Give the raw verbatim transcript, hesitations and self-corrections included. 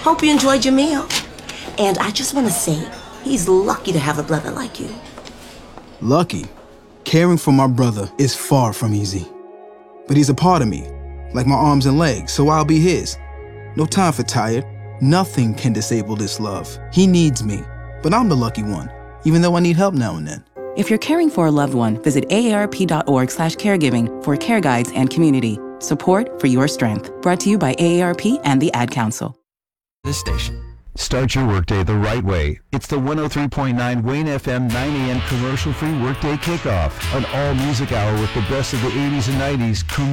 Hope you enjoyed your meal. And I just want to say, he's lucky to have a brother like you. Lucky? Caring for my brother is far from easy. But he's a part of me, like my arms and legs, so I'll be his. No time for tired. Nothing can disable this love. He needs me, but I'm the lucky one, even though I need help now and then. If you're caring for a loved one, visit aarp.org slash caregiving for care guides and community. Support for your strength. Brought to you by A A R P and the Ad Council. This station. Start your workday the right way. It's the one oh three point nine Wayne F M nine a.m. commercial-free workday kickoff. An all-music hour with the best of the eighties and nineties.